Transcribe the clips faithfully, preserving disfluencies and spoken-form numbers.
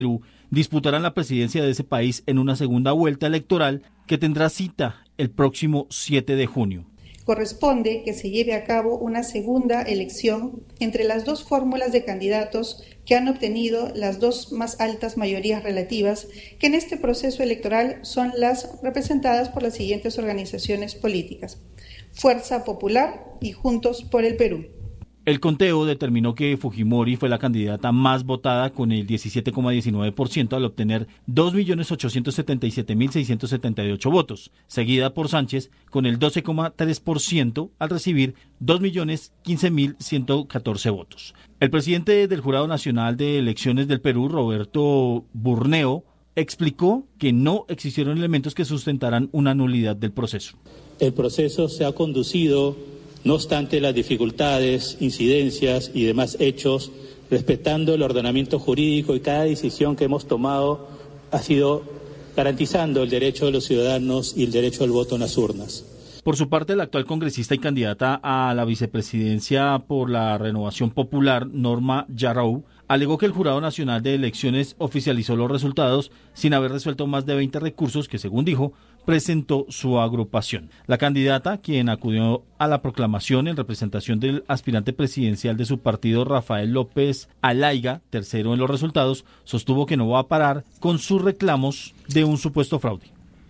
Perú disputarán la presidencia de ese país en una segunda vuelta electoral que tendrá cita el próximo siete de junio. Corresponde que se lleve a cabo una segunda elección entre las dos fórmulas de candidatos que han obtenido las dos más altas mayorías relativas, que en este proceso electoral son las representadas por las siguientes organizaciones políticas: Fuerza Popular y Juntos por el Perú. El conteo determinó que Fujimori fue la candidata más votada con el diecisiete coma diecinueve por ciento al obtener dos millones ochocientos setenta y siete mil seiscientos setenta y ocho votos, seguida por Sánchez con el doce coma tres por ciento al recibir dos millones quince mil ciento catorce votos. El presidente del Jurado Nacional de Elecciones del Perú, Roberto Burneo, explicó que no existieron elementos que sustentaran una nulidad del proceso. El proceso se ha conducido, no obstante las dificultades, incidencias y demás hechos, respetando el ordenamiento jurídico, y cada decisión que hemos tomado ha sido garantizando el derecho de los ciudadanos y el derecho al voto en las urnas. Por su parte, la actual congresista y candidata a la vicepresidencia por la Renovación Popular, Norma Yarrow, alegó que el Jurado Nacional de Elecciones oficializó los resultados sin haber resuelto más de veinte recursos que, según dijo, presentó su agrupación. La candidata, quien acudió a la proclamación en representación del aspirante presidencial de su partido, Rafael López Alaiga, tercero en los resultados, sostuvo que no va a parar con sus reclamos de un supuesto fraude.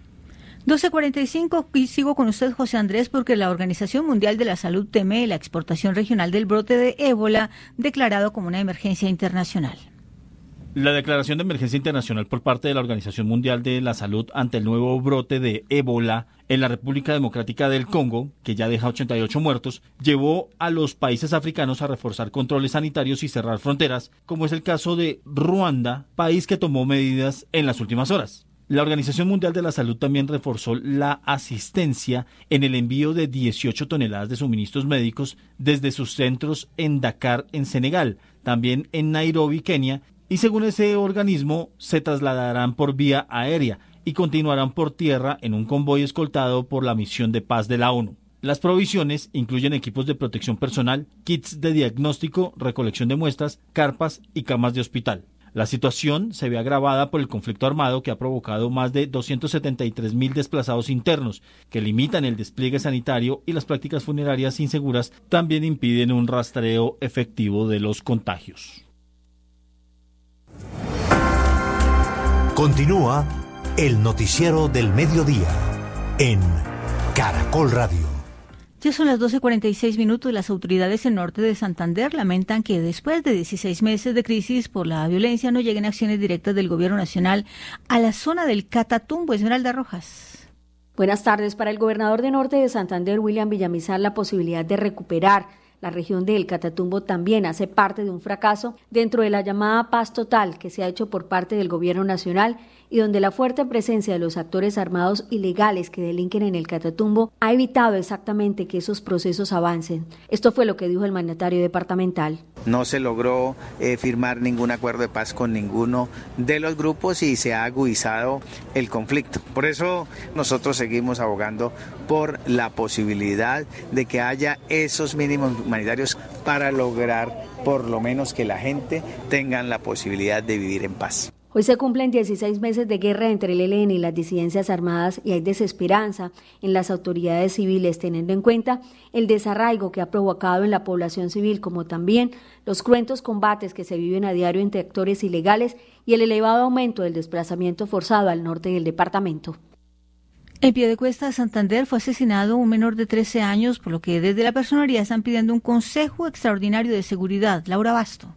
doce cuarenta y cinco, y sigo con usted, José Andrés, porque la Organización Mundial de la Salud teme la exportación regional del brote de ébola declarado como una emergencia internacional. La declaración de emergencia internacional por parte de la Organización Mundial de la Salud ante el nuevo brote de ébola en la República Democrática del Congo, que ya deja ochenta y ocho muertos, llevó a los países africanos a reforzar controles sanitarios y cerrar fronteras, como es el caso de Ruanda, país que tomó medidas en las últimas horas. La Organización Mundial de la Salud también reforzó la asistencia en el envío de dieciocho toneladas de suministros médicos desde sus centros en Dakar, en Senegal, también en Nairobi, Kenia, y según ese organismo se trasladarán por vía aérea y continuarán por tierra en un convoy escoltado por la misión de paz de la ONU. Las provisiones incluyen equipos de protección personal, kits de diagnóstico, recolección de muestras, carpas y camas de hospital. La situación se ve agravada por el conflicto armado que ha provocado más de doscientos setenta y tres mil desplazados internos, que limitan el despliegue sanitario, y las prácticas funerarias inseguras también impiden un rastreo efectivo de los contagios. Continúa el noticiero del mediodía en Caracol Radio. Ya son las doce cuarenta y seis minutos. Las autoridades en norte de Santander lamentan que después de dieciséis meses de crisis por la violencia no lleguen acciones directas del gobierno nacional a la zona del Catatumbo. Esmeralda Rojas. Buenas tardes. Para el gobernador de norte de Santander, William Villamizar, la posibilidad de recuperar la región del Catatumbo también hace parte de un fracaso dentro de la llamada paz total que se ha hecho por parte del gobierno nacional, y donde la fuerte presencia de los actores armados ilegales que delinquen en el Catatumbo ha evitado exactamente que esos procesos avancen. Esto fue lo que dijo el mandatario departamental. No se logró eh, firmar ningún acuerdo de paz con ninguno de los grupos y se ha agudizado el conflicto. Por eso nosotros seguimos abogando por la posibilidad de que haya esos mínimos humanitarios para lograr por lo menos que la gente tenga la posibilidad de vivir en paz. Hoy se cumplen dieciséis meses de guerra entre el E L N y las disidencias armadas, y hay desesperanza en las autoridades civiles, teniendo en cuenta el desarraigo que ha provocado en la población civil, como también los cruentos combates que se viven a diario entre actores ilegales y el elevado aumento del desplazamiento forzado al norte del departamento. En Piedecuesta, Santander, fue asesinado un menor de trece años, por lo que desde la Personería están pidiendo un consejo extraordinario de seguridad. Laura Basto.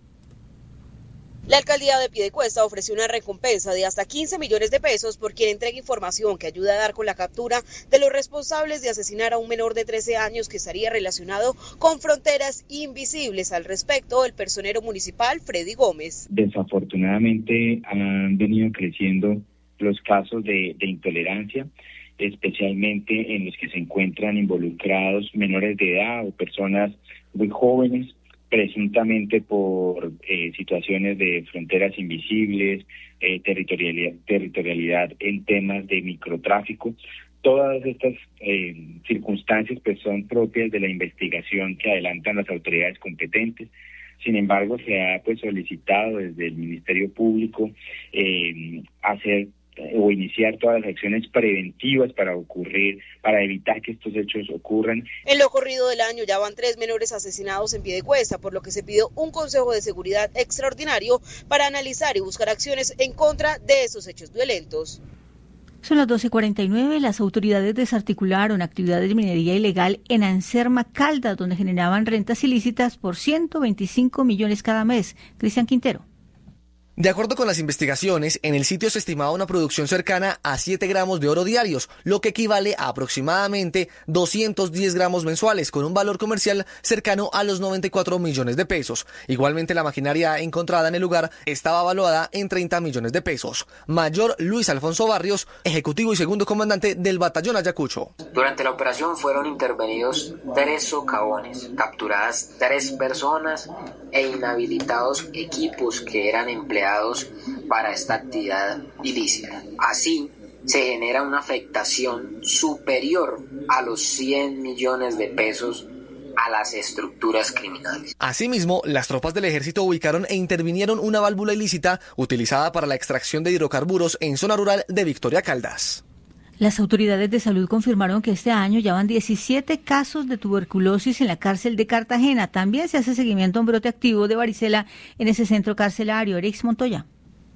La alcaldía de Piedecuesta ofreció una recompensa de hasta quince millones de pesos por quien entregue información que ayude a dar con la captura de los responsables de asesinar a un menor de trece años que estaría relacionado con fronteras invisibles. Al respecto, el personero municipal Freddy Gómez. Desafortunadamente han venido creciendo los casos de, de intolerancia, especialmente en los que se encuentran involucrados menores de edad o personas muy jóvenes, presuntamente por eh, situaciones de fronteras invisibles, eh, territorialidad, territorialidad en temas de microtráfico. Todas estas eh, circunstancias pues son propias de la investigación que adelantan las autoridades competentes. Sin embargo, se ha pues solicitado desde el Ministerio Público eh, hacer o iniciar todas las acciones preventivas para ocurrir, para evitar que estos hechos ocurran. En lo corrido del año ya van tres menores asesinados en Piedecuesta, por lo que se pidió un Consejo de Seguridad extraordinario para analizar y buscar acciones en contra de esos hechos violentos. Son las doce cuarenta y nueve. Las autoridades desarticularon actividades de minería ilegal en Anserma Caldas, donde generaban rentas ilícitas por ciento veinticinco millones cada mes. Cristian Quintero. De acuerdo con las investigaciones, en el sitio se estimaba una producción cercana a siete gramos de oro diarios, lo que equivale a aproximadamente doscientos diez gramos mensuales, con un valor comercial cercano a los noventa y cuatro millones de pesos. Igualmente, la maquinaria encontrada en el lugar estaba valuada en treinta millones de pesos. Mayor Luis Alfonso Barrios, ejecutivo y segundo comandante del batallón Ayacucho. Durante la operación fueron intervenidos tres socavones, capturadas tres personas e inhabilitados equipos que eran empleados para esta actividad ilícita. Así, se genera una afectación superior a los cien millones de pesos a las estructuras criminales. Asimismo, las tropas del ejército ubicaron e intervinieron una válvula ilícita utilizada para la extracción de hidrocarburos en zona rural de Victoria Caldas. Las autoridades de salud confirmaron que este año ya van diecisiete casos de tuberculosis en la cárcel de Cartagena. También se hace seguimiento a un brote activo de varicela en ese centro carcelario. Erix Montoya.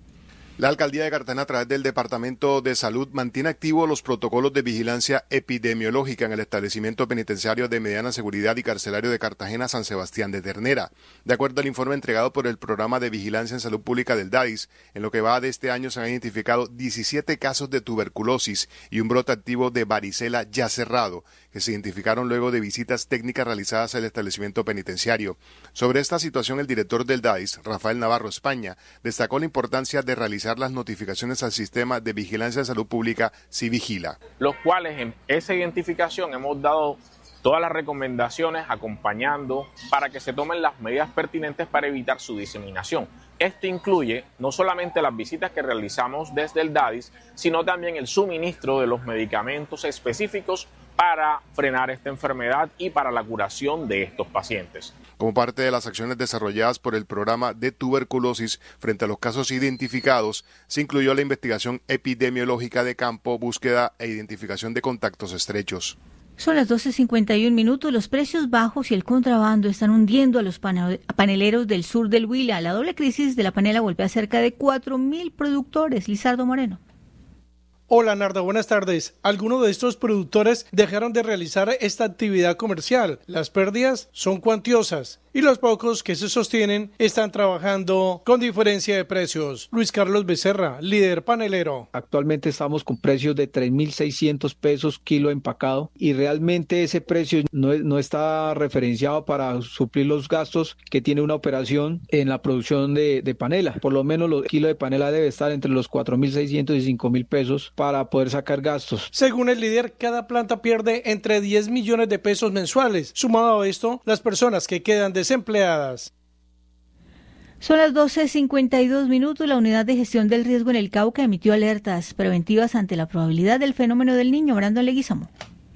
La alcaldía de Cartagena, a través del Departamento de Salud, mantiene activos los protocolos de vigilancia epidemiológica en el establecimiento penitenciario de mediana seguridad y carcelario de Cartagena, San Sebastián de Ternera. De acuerdo al informe entregado por el Programa de Vigilancia en Salud Pública del D A D I S, en lo que va de este año se han identificado diecisiete casos de tuberculosis y un brote activo de varicela ya cerrado, que se identificaron luego de visitas técnicas realizadas al establecimiento penitenciario. Sobre esta situación, el director del D A D I S, Rafael Navarro España, destacó la importancia de realizar las notificaciones al sistema de vigilancia de salud pública Civigila. Los cuales en esa identificación hemos dado todas las recomendaciones acompañando para que se tomen las medidas pertinentes para evitar su diseminación. Esto incluye no solamente las visitas que realizamos desde el D A D I S, sino también el suministro de los medicamentos específicos para frenar esta enfermedad y para la curación de estos pacientes. Como parte de las acciones desarrolladas por el programa de tuberculosis frente a los casos identificados, se incluyó la investigación epidemiológica de campo, búsqueda e identificación de contactos estrechos. Son las doce cincuenta y un minutos. Los precios bajos y el contrabando están hundiendo a los paneleros del sur del Huila. La doble crisis de la panela golpea a cerca de cuatro mil productores. Lizardo Moreno. Hola Narda, buenas tardes. Algunos de estos productores dejaron de realizar esta actividad comercial. Las pérdidas son cuantiosas y los pocos que se sostienen están trabajando con diferencia de precios. Luis Carlos Becerra, líder panelero. Actualmente estamos con precios de tres mil seiscientos pesos kilo empacado y realmente ese precio no, no está referenciado para suplir los gastos que tiene una operación en la producción de, de panela. Por lo menos el kilo de panela debe estar entre los cuatro mil seiscientos y cinco mil pesos para poder sacar gastos. Según el líder, cada planta pierde entre diez millones de pesos mensuales. Sumado a esto, las personas que quedan desempleadas. Son las doce cincuenta y dos minutos. La Unidad de Gestión del Riesgo en el Cauca emitió alertas preventivas ante la probabilidad del fenómeno del Niño. Brandon Leguizamo.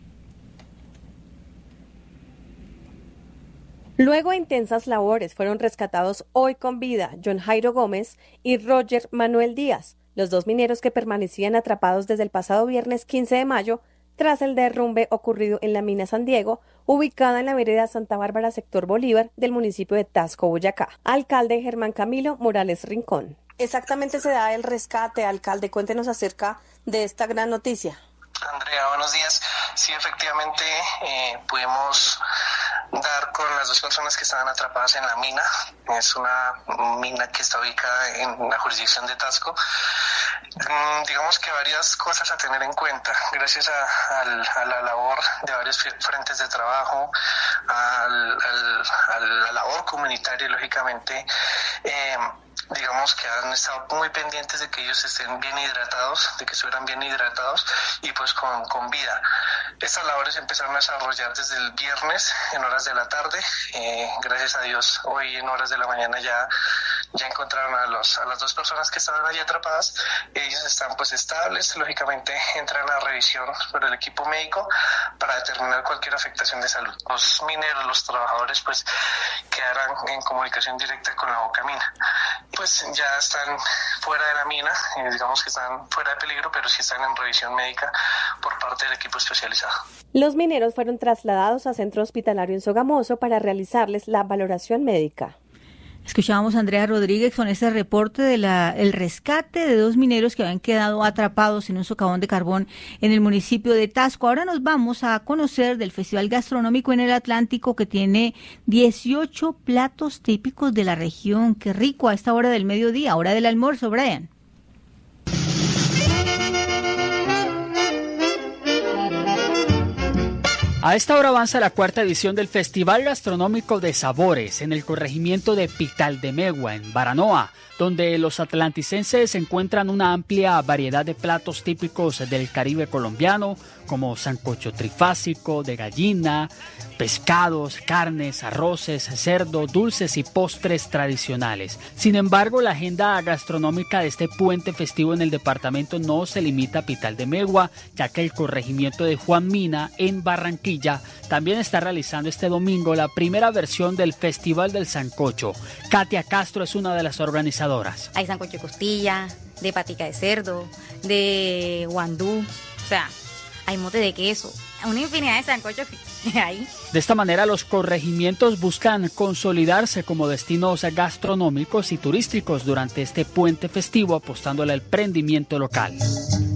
Luego de intensas labores, fueron rescatados hoy con vida John Jairo Gómez y Roger Manuel Díaz, los dos mineros que permanecían atrapados desde el pasado viernes quince de mayo tras el derrumbe ocurrido en la mina San Diego, ubicada en la vereda Santa Bárbara, sector Bolívar, del municipio de Tasco, Boyacá. Alcalde Germán Camilo Morales Rincón. Exactamente se da el rescate, alcalde. Cuéntenos acerca de esta gran noticia. Andrea, buenos días. Sí, efectivamente, eh, pudimos dar con las dos personas que estaban atrapadas en la mina. Es una mina que está ubicada en la jurisdicción de Tasco. Mm, digamos que varias cosas a tener en cuenta. Gracias a, a, a la labor de varios frentes de trabajo, al, al, a la labor comunitaria, lógicamente, eh, digamos que han estado muy pendientes de que ellos estén bien hidratados, de que estuvieran bien hidratados y pues con, con vida. Estas labores empezaron a desarrollar desde el viernes en horas de la tarde. Eh, gracias a Dios, hoy en horas de la mañana ya ya encontraron a, los, a las dos personas que estaban allí atrapadas. Ellos están pues estables, lógicamente entran a revisión por el equipo médico para determinar cualquier afectación de salud. Los mineros, los trabajadores pues quedarán en comunicación directa con la Bocamina. Pues ya están fuera de la mina, eh, digamos que están fuera de peligro, pero sí están en revisión médica por parte del equipo especializado. Los mineros fueron trasladados a centro hospitalario en Sogamoso para realizarles la valoración médica. Escuchábamos a Andrea Rodríguez con este reporte de la el rescate de dos mineros que habían quedado atrapados en un socavón de carbón en el municipio de Tasco. Ahora nos vamos a conocer del Festival Gastronómico en el Atlántico, que tiene dieciocho platos típicos de la región. Qué rico a esta hora del mediodía, hora del almuerzo, Brian. A esta hora avanza la cuarta edición del Festival Gastronómico de Sabores en el corregimiento de Pitaldemegua, en Baranoa, donde los atlanticenses encuentran una amplia variedad de platos típicos del Caribe colombiano, como sancocho trifásico, de gallina, pescados, carnes, arroces, cerdo, dulces y postres tradicionales. Sin embargo, la agenda gastronómica de este puente festivo en el departamento no se limita a Pitaldemegua, ya que el corregimiento de Juan Mina, en Barranquilla, también está realizando este domingo la primera versión del Festival del Sancocho. Katia Castro es una de las organizadoras. Hay sancocho de costilla, de patica de cerdo, de guandú, o sea, hay mote de queso, una infinidad de sancochos que hay. De esta manera, los corregimientos buscan consolidarse como destinos gastronómicos y turísticos durante este puente festivo, apostándole al emprendimiento local.